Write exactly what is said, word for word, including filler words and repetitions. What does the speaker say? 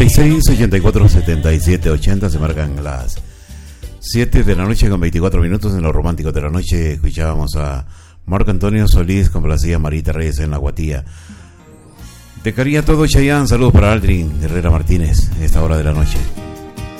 noventa y seis, ochenta y cuatro, setenta y siete, ochenta. Se marcan las siete de la noche con veinticuatro minutos. En lo romántico de la noche escuchábamos a Marco Antonio Solís, complacía Marita Reyes en la Guatía. Te quería todo, Chayán. Saludos para Aldrin Herrera Martínez en esta hora de la noche.